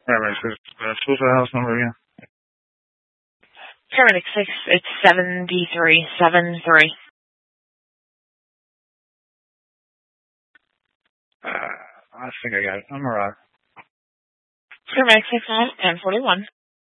Paramedic 6, what's the house number again? Paramedic 6, it's 7373. I think I got it. I'm alright. Paramedic 6 1041.